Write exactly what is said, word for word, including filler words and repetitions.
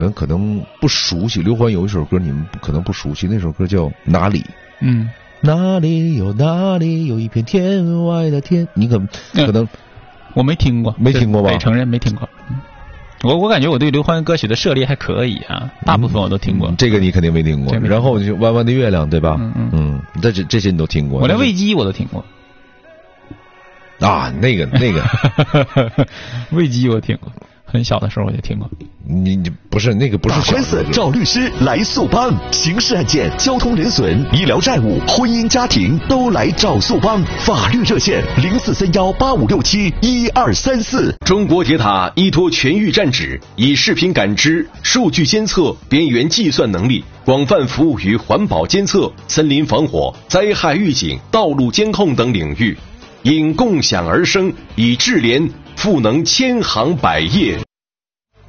人可能不熟悉。刘欢有一首歌你们可能不熟悉，那首歌叫《哪里》。 嗯， 哪里有哪里有一片天外的天，你可可能、嗯、 我没听过， 没听过吧？ 得承认没听过。嗯我我感觉我对刘欢歌曲的涉猎还可以啊，大部分我都听过。 嗯、这个你肯定没听过。 听过然后就弯弯的月亮，对吧？ 嗯嗯嗯，这这这些你都听过。 我连喂鸡我都听过。 啊，那个那个， 喂鸡我听过，很小的时候我就听过。 你你不是那个不是打官司找律师来速帮，刑事案件、交通人损、医疗债务、婚姻家庭都来找速帮。法律热线零四三幺八五六七一二三四。 中国铁塔依托全域战指，以视频感知、数据监测、边缘计算能力，广泛服务于环保监测、森林防火、灾害预警、道路监控等领域，因共享而生，以智联赋能千行百业。